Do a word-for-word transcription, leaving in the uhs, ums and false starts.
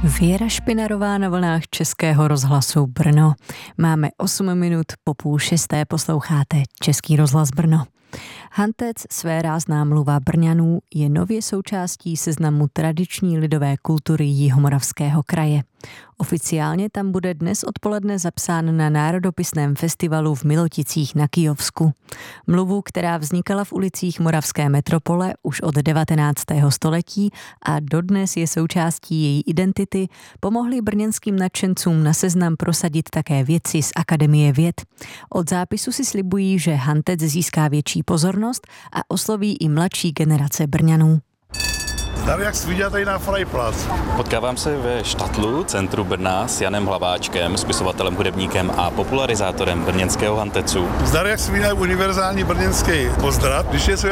Věra Špinarová na vlnách Českého rozhlasu Brno. Máme osm minut po půl šesté, posloucháte Český rozhlas Brno. Hantec, svérázná mluva Brňanů, je nově součástí seznamu tradiční lidové kultury Jihomoravského kraje. Oficiálně tam bude dnes odpoledne zapsán na národopisném festivalu v Miloticích na Kyjovsku. Mluvu, která vznikala v ulicích moravské metropole už od devatenáctého století a dodnes je součástí její identity, pomohli brněnským nadšencům na seznam prosadit také vědci z Akademie věd. Od zápisu si slibují, že Hantec získá větší pozornost a osloví i mladší generace Brňanů. Zdar, jak svíďa tady na Frajplac. Potkávám se ve Štatlu, centru Brna, s Janem Hlaváčkem, spisovatelem, hudebníkem a popularizátorem brněnského Hantecu. Zdar, jak svíďa univerzální brněnský pozdrav. Když je